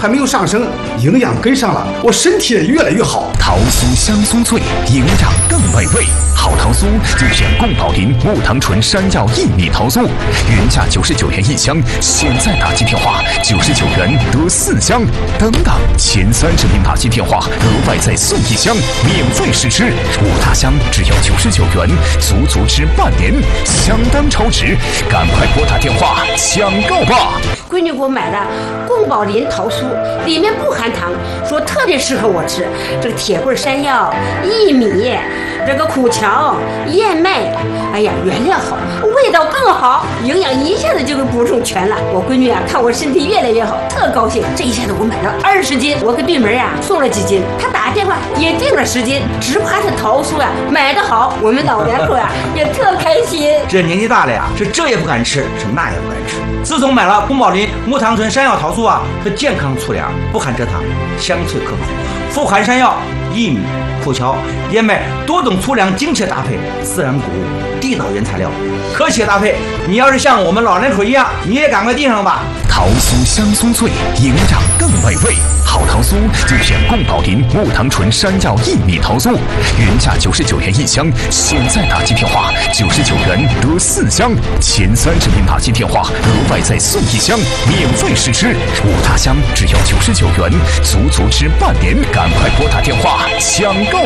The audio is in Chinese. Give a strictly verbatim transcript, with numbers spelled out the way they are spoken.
还没有上升，营养跟上了，我身体也越来越好。 桃酥香酥脆，营养更美味。好桃酥就选宫保林木糖醇山药薏米桃酥，原价九十九元一箱，现在打进电话九十九元得四箱。等等，前三十名打进电话额外再送一箱，免费试吃。五大箱只要九十九元，足足吃半年，相当超值，赶快拨打电话抢购吧！ 闺女给我买的宫保林桃酥，里面不含糖，说特别适合我吃。这个铁棍山药、薏米、这个苦荞、燕麦，哎呀，原料好，味道更好，营养一下子就给补充全了。我闺女啊，看我身体越来越好，特高兴。这一下子我买了二十斤，我给对门啊送了几斤，她打电话也订了十斤，只怕这桃酥啊买得好，我们老两口啊也特开心。 这年纪大了呀，是这也不敢吃，是那也不敢吃。自从买了宫保林木糖醇山药桃酥啊，是健康粗粮，不含蔗糖，香脆可口，富含山药、薏米、苦荞、燕麦多种粗粮精确搭配，自然谷物，地道原材料，科学搭配。你要是像我们老人口一样，你也赶快订上吧。 桃酥香酥脆，营养更美味。好桃酥就选宫保林木糖醇山药薏米桃酥，原价九十九元一箱，现在打进电话九十九元得四箱，前三十名打进电话额外再送一箱，免费试吃。五大箱只要九十九元，足足吃半年，赶快拨打电话抢购。